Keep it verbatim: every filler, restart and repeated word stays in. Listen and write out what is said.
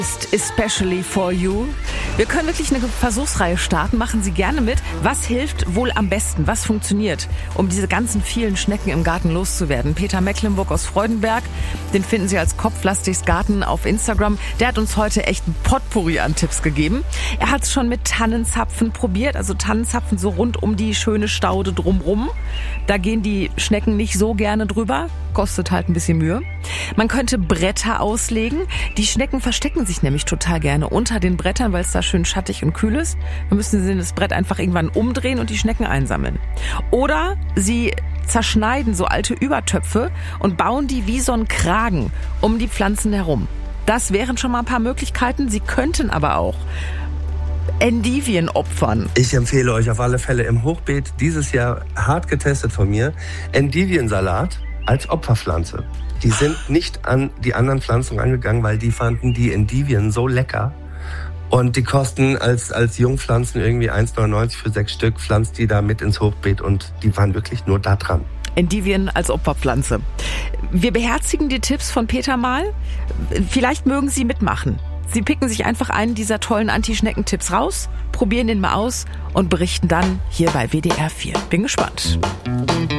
Ist especially for you. Wir können wirklich eine Versuchsreihe starten. Machen Sie gerne mit. Was hilft wohl am besten? Was funktioniert, um diese ganzen vielen Schnecken im Garten loszuwerden? Peter Mecklenburg aus Freudenberg, den finden Sie als Kopflastigs Garten auf Instagram. Der hat uns heute echt ein Potpourri an Tipps gegeben. Er hat es schon mit Tannenzapfen probiert. Also Tannenzapfen so rund um die schöne Staude drumrum. Da gehen die Schnecken nicht so gerne drüber. Kostet halt ein bisschen Mühe. Man könnte Bretter auslegen. Die Schnecken verstecken sich nämlich total gerne unter den Brettern, weil es da schön schattig und kühl ist. Dann müssen Sie das Brett einfach irgendwann umdrehen und die Schnecken einsammeln. Oder Sie zerschneiden so alte Übertöpfe und bauen die wie so einen Kragen um die Pflanzen herum. Das wären schon mal ein paar Möglichkeiten. Sie könnten aber auch Endivien opfern. Ich empfehle euch auf alle Fälle im Hochbeet, dieses Jahr hart getestet von mir, Endiviensalat als Opferpflanze. Die sind nicht an die anderen Pflanzen rangegangen, weil die fanden die Endivien so lecker. Und die kosten als, als Jungpflanzen irgendwie eins neunundneunzig für sechs Stück, pflanzt die da mit ins Hochbeet und die waren wirklich nur da dran. Endivien als Opferpflanze. Wir beherzigen die Tipps von Peter mal. Vielleicht mögen Sie mitmachen. Sie picken sich einfach einen dieser tollen Anti-Schnecken-Tipps raus, probieren den mal aus und berichten dann hier bei W D R vier. Bin gespannt.